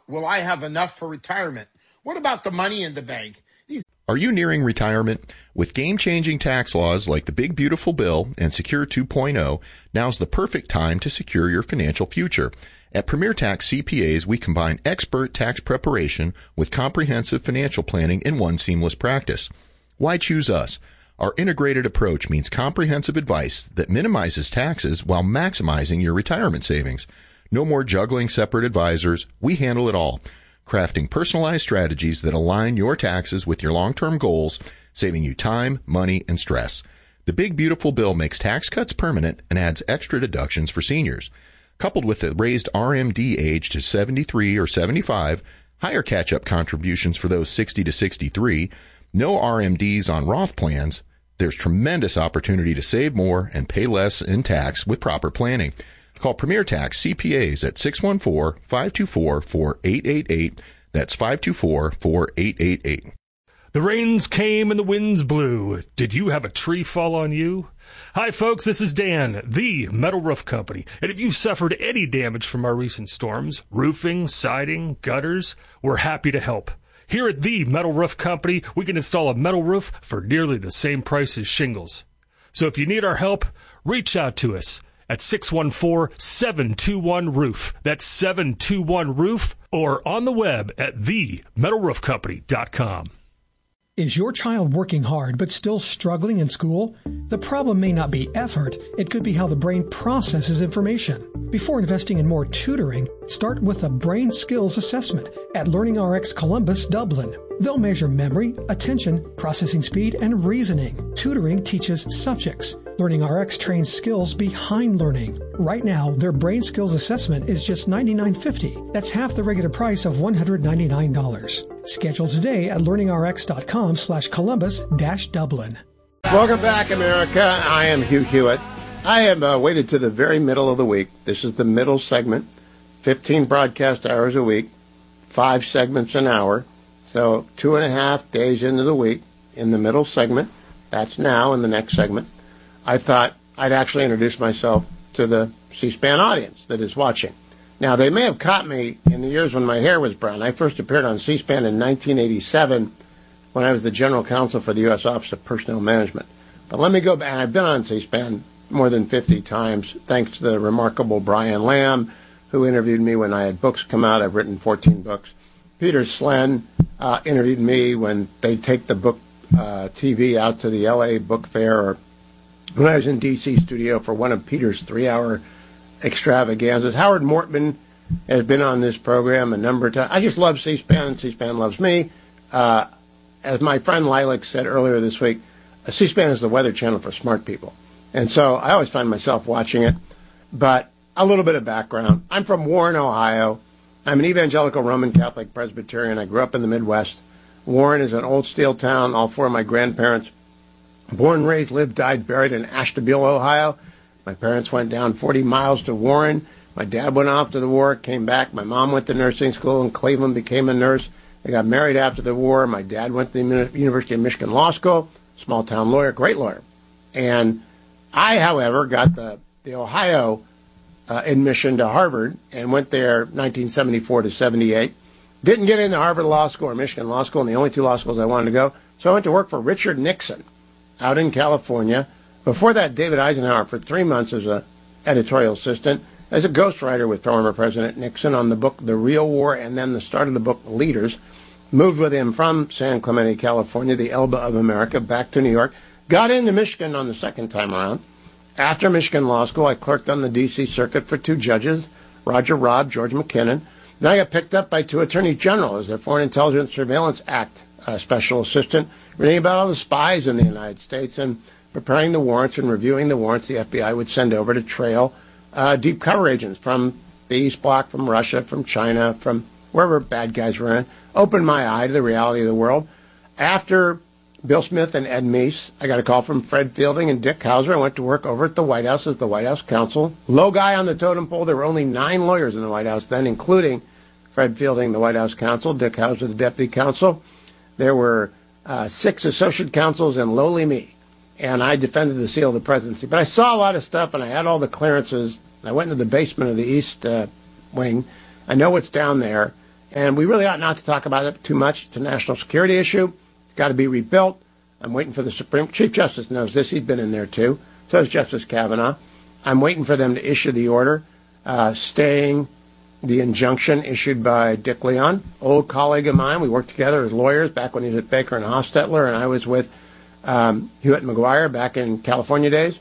will I have enough for retirement? What about the money in the bank? Are you nearing retirement? With game-changing tax laws like the Big Beautiful Bill and Secure 2.0, now's the perfect time to secure your financial future. At Premier Tax CPAs, we combine expert tax preparation with comprehensive financial planning in one seamless practice. Why choose us? Our integrated approach means comprehensive advice that minimizes taxes while maximizing your retirement savings. No more juggling separate advisors. We handle it all, crafting personalized strategies that align your taxes with your long-term goals, saving you time, money, and stress. The Big Beautiful Bill makes tax cuts permanent and adds extra deductions for seniors. Coupled with the raised RMD age to 73 or 75, higher catch-up contributions for those 60 to 63, no RMDs on Roth plans, there's tremendous opportunity to save more and pay less in tax with proper planning. Call Premier Tax CPAs at 614-524-4888. That's 524-4888. The rains came and the winds blew. Did you have a tree fall on you? Hi, folks. This is Dan, the Metal Roof Company. And if you've suffered any damage from our recent storms, roofing, siding, gutters, we're happy to help. Here at the Metal Roof Company, we can install a metal roof for nearly the same price as shingles. So if you need our help, reach out to us at 614-721-ROOF. That's 721-ROOF, or on the web at themetalroofcompany.com. Is your child working hard but still struggling in school? The problem may not be effort. It could be how the brain processes information. Before investing in more tutoring, start with a brain skills assessment at LearningRx Columbus, Dublin. They'll measure memory, attention, processing speed, and reasoning. Tutoring teaches subjects. LearningRx trains skills behind learning. Right now, their brain skills assessment is just $99.50. That's half the regular price of $199. Schedule today at learningrx.com/Columbus-Dublin. Welcome back, America. I am Hugh Hewitt. I have waited to the very middle of the week. This is the middle segment, 15 broadcast hours a week, 5 segments an hour. So 2.5 days into the week, in the middle segment, that's now in the next segment, I thought I'd actually introduce myself to the C-SPAN audience that is watching. Now, they may have caught me in the years when my hair was brown. I first appeared on C-SPAN in 1987 when I was the general counsel for the U.S. Office of Personnel Management. But let me go back. I've been on C-SPAN more than 50 times, thanks to the remarkable Brian Lamb, who interviewed me when I had books come out. I've written 14 books. Peter Slen interviewed me when they take the book TV out to the L.A. Book Fair, or when I was in D.C. studio for one of Peter's 3-hour extravaganzas. Howard Mortman has been on this program a number of times. I just love C-SPAN, and C-SPAN loves me. As my friend Lilac said earlier this week, C-SPAN is the weather channel for smart people. And so I always find myself watching it. But a little bit of background. I'm from Warren, Ohio. I'm an evangelical Roman Catholic Presbyterian. I grew up in the Midwest. Warren is an old steel town. All 4 of my grandparents, born, raised, lived, died, buried in Ashtabula, Ohio. My parents went down 40 miles to Warren. My dad went off to the war, came back. My mom went to nursing school in Cleveland, became a nurse. They got married after the war. My dad went to the University of Michigan Law School, small town lawyer, great lawyer. And I, however, got the Ohio admission to Harvard and went there 1974 to 78. Didn't get into Harvard Law School or Michigan Law School, and the only 2 law schools I wanted to go. So I went to work for Richard Nixon out in California. Before that, David Eisenhower for 3 months as an editorial assistant, as a ghostwriter with former President Nixon on the book The Real War, and then the start of the book Leaders. Moved with him from San Clemente, California, the Elba of America, back to New York. Got into Michigan on the second time around. After Michigan Law School, I clerked on the D.C. Circuit for 2 judges, Roger Robb, George McKinnon. Then I got picked up by 2 attorney generals as their Foreign Intelligence Surveillance Act special assistant, reading about all the spies in the United States and preparing the warrants and reviewing the warrants the FBI would send over to trail deep cover agents from the East Bloc, from Russia, from China, from wherever bad guys were in. Opened my eye to the reality of the world. After Bill Smith and Ed Meese, I got a call from Fred Fielding and Dick Hauser. I went to work over at the White House as the White House counsel. Low guy on the totem pole. There were only 9 lawyers in the White House then, including Fred Fielding, the White House counsel, Dick Hauser, the deputy counsel. There were 6 associate counsels and lowly me. And I defended the seal of the presidency. But I saw a lot of stuff, and I had all the clearances. I went into the basement of the East Wing. I know what's down there. And we really ought not to talk about it too much. It's a national security issue. It's got to be rebuilt. I'm waiting for the Chief Justice knows this. He's been in there, too. So is Justice Kavanaugh. I'm waiting for them to issue the order staying the injunction issued by Dick Leon, old colleague of mine. We worked together as lawyers back when he was at Baker and Hostetler, and I was with Hewitt McGuire back in California days.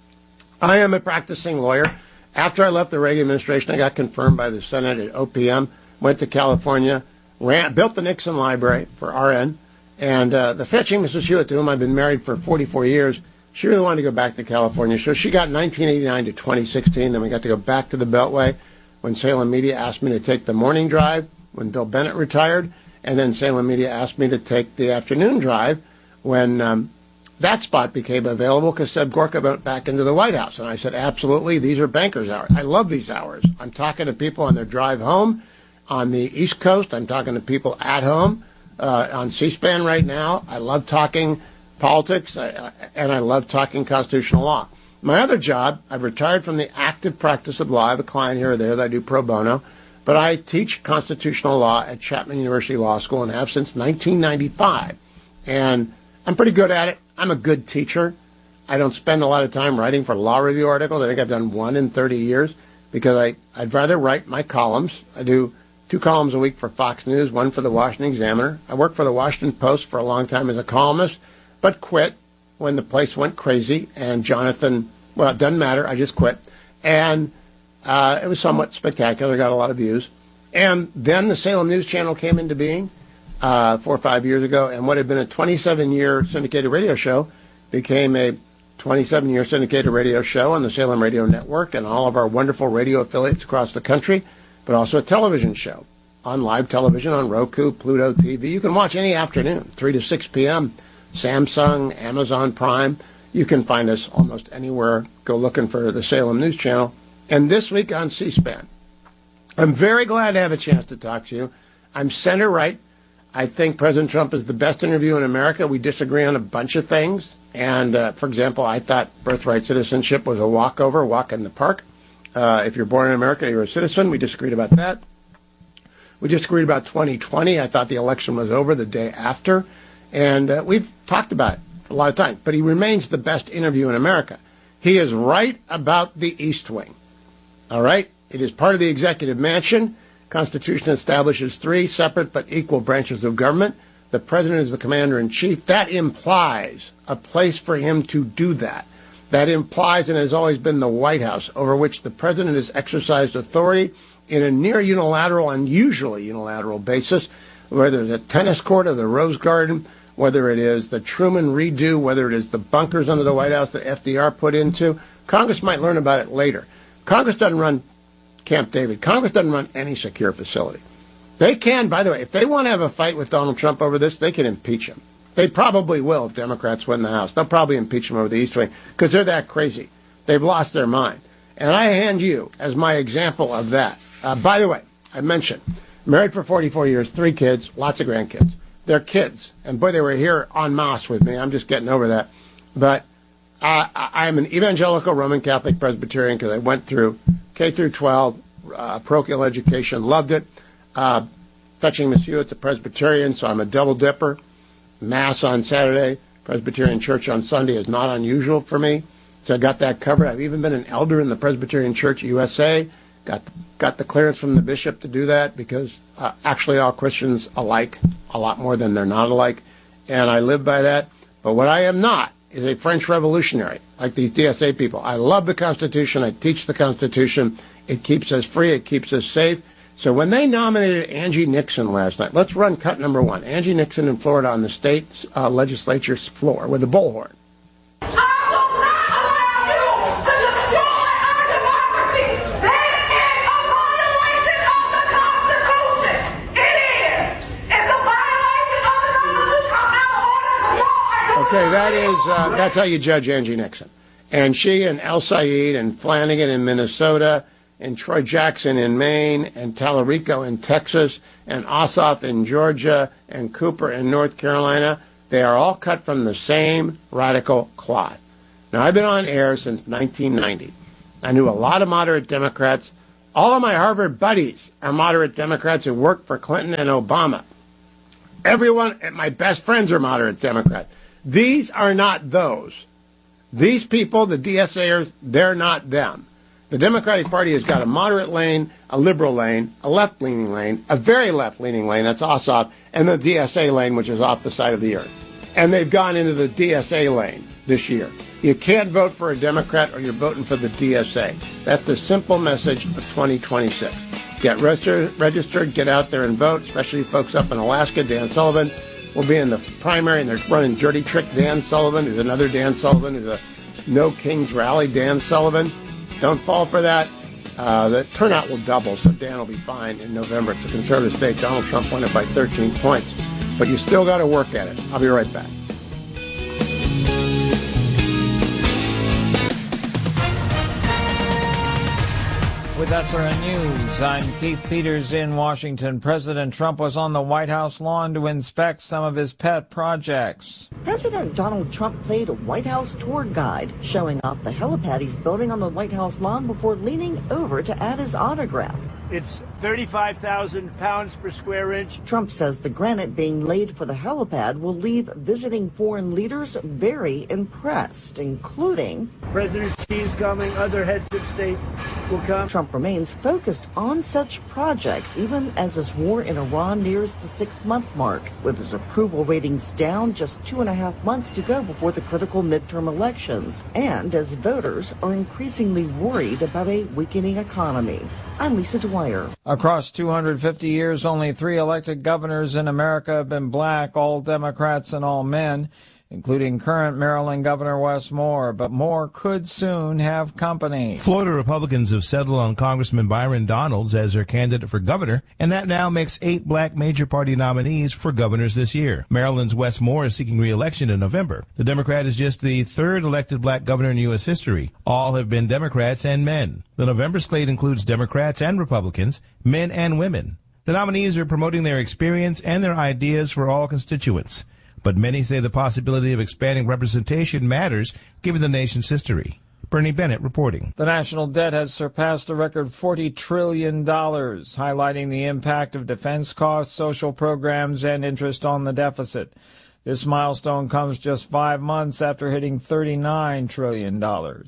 I am a practicing lawyer. After I left the Reagan administration, I got confirmed by the Senate at OPM, went to California, built the Nixon Library for RN, and the fetching Mrs. Hewitt, to whom I've been married for 44 years, she really wanted to go back to California. So she got 1989 to 2016. Then we got to go back to the Beltway when Salem Media asked me to take the morning drive when Bill Bennett retired. And then Salem Media asked me to take the afternoon drive when that spot became available because Seb Gorka went back into the White House. And I said, absolutely, these are bankers' hours. I love these hours. I'm talking to people on their drive home on the East Coast. I'm talking to people at home on C-SPAN right now. I love talking politics, and I love talking constitutional law. My other job, I've retired from the active practice of law. I have a client here or there that I do pro bono, but I teach constitutional law at Chapman University Law School and have since 1995. And I'm pretty good at it. I'm a good teacher. I don't spend a lot of time writing for law review articles. I think I've done one in 30 years because I'd rather write my columns. I do 2 columns a week for Fox News, 1 for the Washington Examiner. I worked for the Washington Post for a long time as a columnist, but quit when the place went crazy. And Jonathan, well, it doesn't matter. I just quit. And it was somewhat spectacular. Got a lot of views. And then the Salem News Channel came into being 4 or 5 years ago. And what had been a 27-year syndicated radio show became a 27-year syndicated radio show on the Salem Radio Network and all of our wonderful radio affiliates across the country, but also a television show on live television on Roku, Pluto TV. You can watch any afternoon, 3 to 6 p.m., Samsung, Amazon Prime. You can find us almost anywhere. Go looking for the Salem News Channel. And this week on C-SPAN, I'm very glad to have a chance to talk to you. I'm center right. I think President Trump is the best interview in America. We disagree on a bunch of things. And, for example, I thought birthright citizenship was a walkover, walk in the park. If you're born in America, you're a citizen. We disagreed about that. We disagreed about 2020. I thought the election was over the day after. And we've talked about it a lot of times. But he remains the best interview in America. He is right about the East Wing. All right? It is part of the executive mansion. Constitution establishes 3 separate but equal branches of government. The president is the commander-in-chief. That implies a place for him to do that. That implies and has always been the White House, over which the president has exercised authority in a near unilateral and usually unilateral basis, whether it's a tennis court or the Rose Garden, whether it is the Truman redo, whether it is the bunkers under the White House that FDR put into. Congress might learn about it later. Congress doesn't run Camp David. Congress doesn't run any secure facility. They can, by the way, if they want to have a fight with Donald Trump over this, they can impeach him. They probably will if Democrats win the House. They'll probably impeach him over the East Wing because they're that crazy. They've lost their mind. And I hand you as my example of that. By the way, I mentioned, married for 44 years, 3 kids, lots of grandkids. They're kids. And boy, they were here en masse with me. I'm just getting over that. But I'm an evangelical Roman Catholic Presbyterian because I went through K through 12, parochial education, loved it. Fetching Miss Hewitt's a Presbyterian, so I'm a double dipper. Mass on Saturday, Presbyterian Church on Sunday is not unusual for me. So I got that covered. I've even been an elder in the Presbyterian Church USA. Got the clearance from the bishop to do that because actually all Christians alike, a lot more than they're not alike. And I live by that. But what I am not is a French revolutionary like these DSA people. I love the Constitution. I teach the Constitution. It keeps us free. It keeps us safe. So when they nominated Angie Nixon last night, let's run cut number 1. Angie Nixon in Florida on the state legislature's floor with a bullhorn. I will not allow you to destroy our democracy. That is a violation of the Constitution. It is. It's a violation of the Constitution. I'm out of order for law. Okay, that's how you judge Angie Nixon. And she and El Sayed and Flanagan in Minnesota and Troy Jackson in Maine, and Tallarico in Texas, and Ossoff in Georgia, and Cooper in North Carolina, they are all cut from the same radical cloth. Now, I've been on air since 1990. I knew a lot of moderate Democrats, All of my Harvard buddies are moderate Democrats who worked for Clinton and Obama. Everyone, my best friends are moderate Democrats. These are not those. These people, the DSAers, they're not them. The Democratic Party has got a moderate lane, a liberal lane, a left-leaning lane, a very left-leaning lane, that's Ossoff, and the DSA lane, which is off the side of the earth. And they've gone into the DSA lane this year. You can't vote for a Democrat or you're voting for the DSA. That's the simple message of 2026. Get registered, get out there and vote, especially folks up in Alaska. Dan Sullivan will be in the primary, and they're running Dirty Trick Dan Sullivan, who's another Dan Sullivan, who's a No Kings Rally Dan Sullivan. Don't fall for that. The turnout will double, so Dan will be fine in November. It's a conservative state. Donald Trump won it by 13 points. But you still got to work at it. I'll be right back. With SRN News, I'm Keith Peters in Washington. President Trump was on the White House lawn to inspect some of his pet projects. President Donald Trump played a White House tour guide, showing off the helipad he's building on the White House lawn before leaning over to add his autograph. It's 35,000 pounds per square inch. Trump says the granite being laid for the helipad will leave visiting foreign leaders very impressed, including President Xi's coming, other heads of state will come. Trump remains focused on such projects, even as his war in Iran nears the 6-month mark, with his approval ratings down just 2.5 months to go before the critical midterm elections, and as voters are increasingly worried about a weakening economy. I'm Lisa Dwyer. Across 250 years, only 3 elected governors in America have been black, all Democrats and all men, including current Maryland Governor Wes Moore, but Moore could soon have company. Florida Republicans have settled on Congressman Byron Donalds as their candidate for governor, and that now makes 8 black major party nominees for governors this year. Maryland's Wes Moore is seeking re-election in November. The Democrat is just the 3rd elected black governor in U.S. history. All have been Democrats and men. The November slate includes Democrats and Republicans, men and women. The nominees are promoting their experience and their ideas for all constituents. But many say the possibility of expanding representation matters given the nation's history. Bernie Bennett reporting. The national debt has surpassed a record $40 trillion, highlighting the impact of defense costs, social programs, and interest on the deficit. This milestone comes just 5 months after hitting $39 trillion.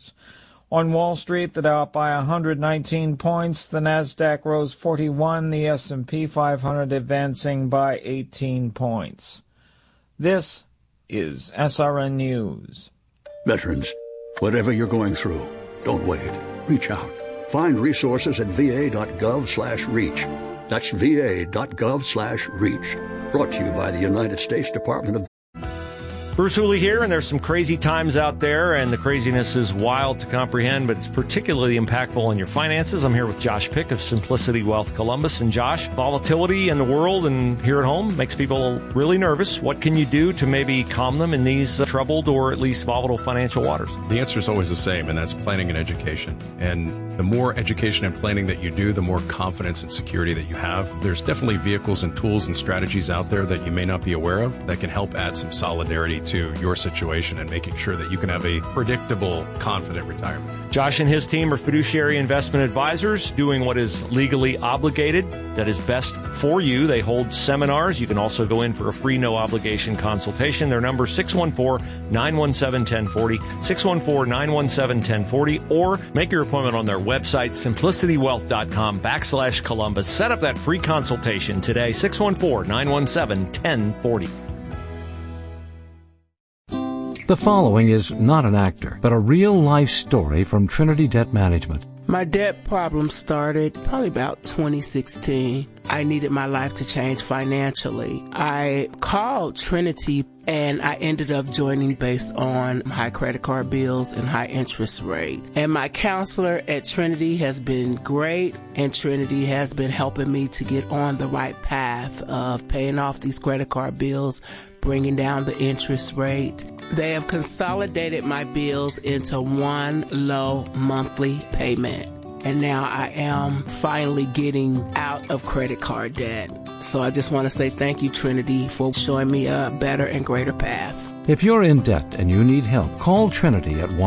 On Wall Street, the Dow up by 119 points, the Nasdaq rose 41, the S&P 500 advancing by 18 points. This is SRN News. Veterans, whatever you're going through, don't wait. Reach out. Find resources at va.gov/reach. That's va.gov/reach. Brought to you by the United States Department of Bruce Hooley here, and there's some crazy times out there, and the craziness is wild to comprehend, but it's particularly impactful on your finances. I'm here with Josh Pick of Simplicity Wealth Columbus. And Josh, volatility in the world and here at home makes people really nervous. What can you do to maybe calm them in these troubled or at least volatile financial waters? The answer is always the same, and that's planning and education. And the more education and planning that you do, the more confidence and security that you have. There's definitely vehicles and tools and strategies out there that you may not be aware of that can help add some solidarity to your situation and making sure that you can have a predictable, confident retirement. Josh and his team are fiduciary investment advisors doing what is legally obligated, that is best for you. They hold seminars. You can also go in for a free, no-obligation consultation. Their number is 614-917-1040, 614-917-1040, or make your appointment on their website, simplicitywealth.com/Columbus. Set up that free consultation today, 614-917-1040. The following is not an actor, but a real-life story from Trinity Debt Management. My debt problem started probably about 2016. I needed my life to change financially. I called Trinity and I ended up joining based on high credit card bills and high interest rate. And my counselor at Trinity has been great, and Trinity has been helping me to get on the right path of paying off these credit card bills, bringing down the interest rate. They have consolidated my bills into one low monthly payment. And now I am finally getting out of credit card debt. So I just want to say thank you, Trinity, for showing me a better and greater path. If you're in debt and you need help, call Trinity at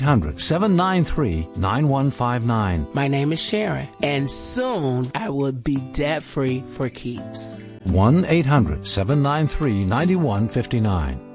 1-800-793-9159. My name is Sharon, and soon I will be debt-free for keeps. 1-800-793-9159.